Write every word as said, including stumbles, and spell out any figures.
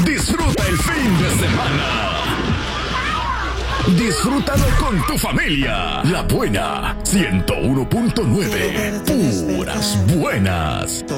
Disfruta el fin de semana. Disfrútalo con tu familia. La Buena ciento uno punto nueve. Puras buenas.